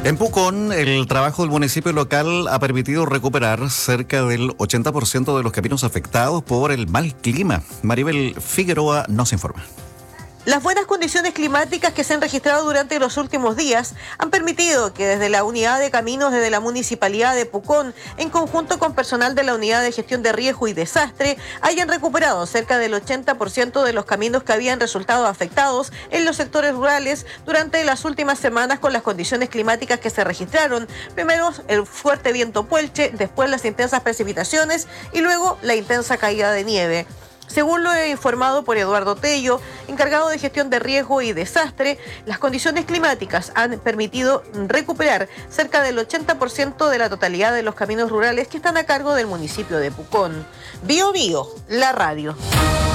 En Pucón, el trabajo del municipio local ha permitido recuperar cerca del 80% de los caminos afectados por el mal clima. Maribel Figueroa nos informa. Las buenas condiciones climáticas que se han registrado durante los últimos días han permitido que desde la unidad de caminos de la Municipalidad de Pucón, en conjunto con personal de la unidad de gestión de riesgo y desastre, hayan recuperado cerca del 80% de los caminos que habían resultado afectados en los sectores rurales durante las últimas semanas con las condiciones climáticas que se registraron. Primero el fuerte viento puelche, después las intensas precipitaciones y luego la intensa caída de nieve. Según lo he informado por Eduardo Tello, encargado de gestión de riesgo y desastre, las condiciones climáticas han permitido recuperar cerca del 80% de la totalidad de los caminos rurales que están a cargo del municipio de Pucón. Bio Bio, la radio.